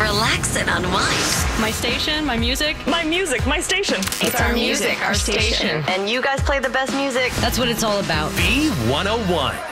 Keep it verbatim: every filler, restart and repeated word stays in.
Relax and unwind. My station, my music. My music, my station. It's our music, our station. And you guys play the best music. That's what it's all about. B one oh one.